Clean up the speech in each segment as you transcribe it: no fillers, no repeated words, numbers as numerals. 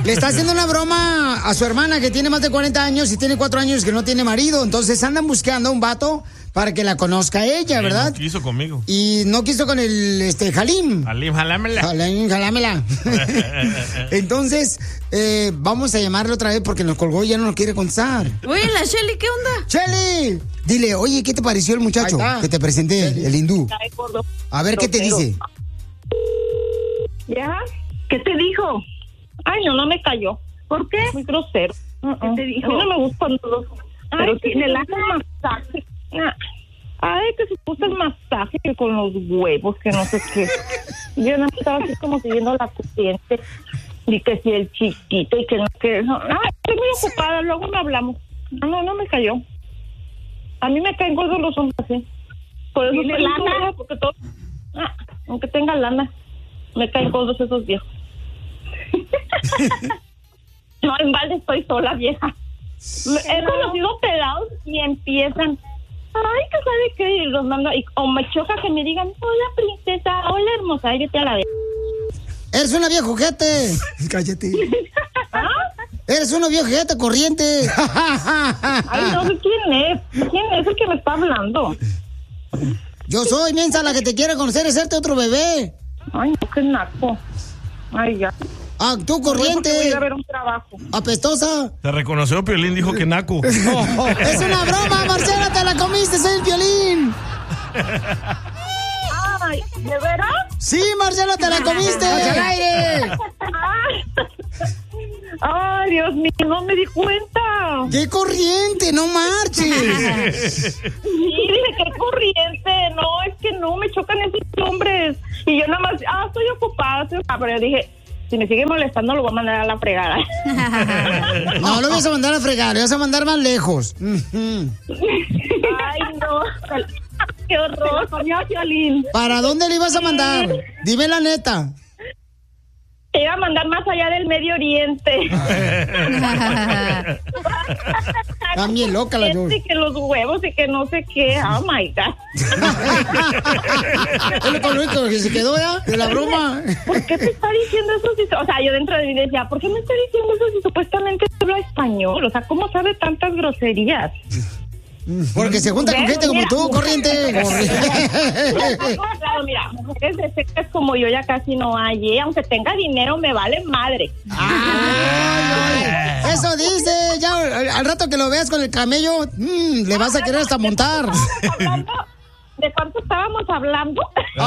Le está haciendo una broma a su hermana que tiene más de 40 años y tiene 4 años que no tiene marido. Entonces andan buscando un vato para que la conozca ella, ¿verdad? No quiso conmigo. Y no quiso con el Halim. Halim, jalámela. Halim, jalámela. Entonces, vamos a llamarle otra vez porque nos colgó y ya no nos quiere contestar. Oye, la Shelly, ¿qué onda? ¡Shelly! Dile, oye, ¿qué te pareció el muchacho que te presenté, el hindú? A ver, ¿qué te dice? ¿Ya? ¿Qué te dijo? Ay, no me cayó. ¿Por qué? Muy grosero. ¿Qué te dijo? A mí no me gustan todos. Pero tiene el masaje. Ay, que se puso el masaje que con los huevos, que no sé qué. Yo no estaba así como siguiendo la corriente. Y que si el chiquito y que no, que... Ay, estoy muy ocupada, luego no hablamos. No me cayó. A mí me caen gordos los hombres así. Por eso estoy lana, porque todo... aunque tenga lana, me caen gordos esos viejos. No, en balde estoy sola, vieja. He conocido pelados y empiezan, ay, que sabe qué, y los mando, o me choca que me digan, hola princesa, hola hermosa, y yo te a la vez. Eres una vieja ojete. Cállate. Eres una vieja ojete corriente. Ay, no sé quién es el que me está hablando. Yo soy, mensa, la que te quiere conocer, es este otro bebé. Ay, no, qué naco. Ay, ya. Ah, tú corriente. Voy a ir a ver un trabajo. Apestosa. Se reconoció, Piolín dijo que naco. Es una broma, Marcela, te la comiste, soy el Piolín. Ay, ¿de veras? Sí, Marcela, te la comiste. ¡Al aire! Ay, Dios mío, no me di cuenta. ¡Qué corriente! ¡No marches! Sí, dije, qué corriente. No, es que no, me chocan esos hombres. Y yo nada más, estoy ocupada. Pero yo dije, si me sigue molestando, lo voy a mandar a la fregada. No, lo vas a mandar a fregar, lo vas a mandar más lejos. Ay, no. Qué horror, coño, Violín. ¿Para dónde le ibas a mandar? Dime la neta. Te iba a mandar más allá del Medio Oriente. También loca la dos. Que los huevos y que no sé qué. Oh my God. Es lo único que se quedó ya de la broma. ¿Por qué te está diciendo eso? O sea, yo dentro de mí decía, ¿por qué me está diciendo eso si supuestamente habla español? O sea, ¿cómo sabe tantas groserías? Porque se junta con gente como tú, corriente. Claro, mira, mujeres de secas como yo ya casi no hay, aunque tenga dinero me vale madre. Eso dice, ya al rato que lo veas con el camello, le vas a querer hasta montar. ¿De cuánto estábamos hablando?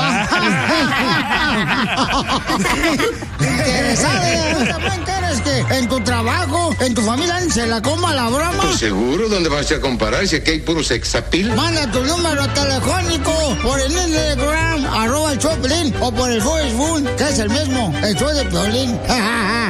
Interesada, ¿quieres que en tu trabajo, en tu familia, se la coma la broma? Pues seguro, ¿dónde vas a comparar? Si aquí hay puro sexapil. Manda tu número telefónico por el Instagram, @el Choplin, o por el Facebook, que es el mismo, el show de Piolín.